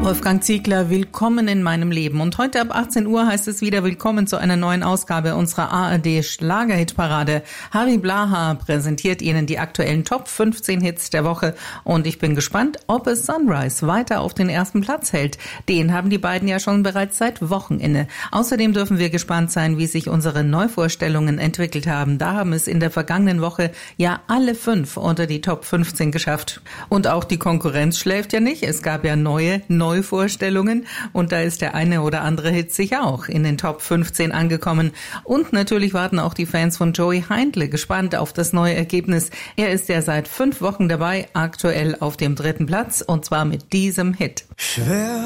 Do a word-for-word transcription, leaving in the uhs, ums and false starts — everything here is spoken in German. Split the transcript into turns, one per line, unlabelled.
Wolfgang Ziegler, willkommen in meinem Leben. Und heute ab achtzehn Uhr heißt es wieder willkommen zu einer neuen Ausgabe unserer A R D Schlagerhitparade. Harry Blaha präsentiert Ihnen die aktuellen Top fünfzehn Hits der Woche. Und ich bin gespannt, ob es Sunrise weiter auf den ersten Platz hält. Den haben die beiden ja schon bereits seit Wochen inne. Außerdem dürfen wir gespannt sein, wie sich unsere Neuvorstellungen entwickelt haben. Da haben es in der vergangenen Woche ja alle fünf unter die Top fünfzehn geschafft. Und auch die Konkurrenz schläft ja nicht. Es gab ja neue, neue Vorstellungen und da ist der eine oder andere Hit sicher auch in den Top fünfzehn angekommen. Und natürlich warten auch die Fans von Joey Heindle gespannt auf das neue Ergebnis. Er ist ja seit fünf Wochen dabei, aktuell auf dem dritten Platz und zwar mit diesem Hit.
Schwer